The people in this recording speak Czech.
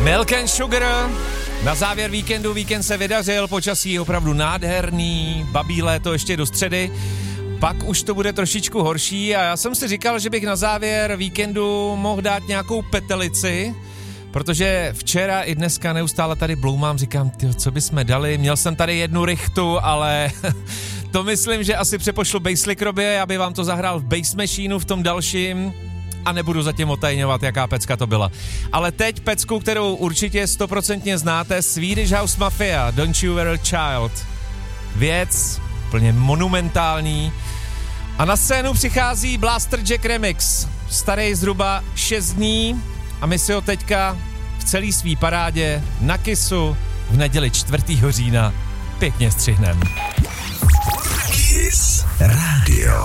Milk and Sugar. Na závěr víkendu, víkend se vydařil, počasí je opravdu nádherný, babí léto ještě do středy, pak už to bude trošičku horší a já jsem si říkal, že bych na závěr víkendu mohl dát nějakou petelici, protože včera i dneska neustále tady bloumám, říkám, tyjo, co bychom dali, měl jsem tady jednu rychtu, ale to myslím, že asi přepošlu Basslickrobě, aby vám to zahrál v Bass Machineu v tom dalším a nebudu zatím otajňovat, jaká pecka to byla. Ale teď pecku, kterou určitě 100% znáte, Swedish House Mafia, Don't You Worry Child. Věc plně monumentální. A na scénu přichází Blaster Jack Remix, starý zhruba 6 dní a my si ho teďka v celý svý parádě na Kissu v neděli 4. října pěkně střihnem. Kiss Radio.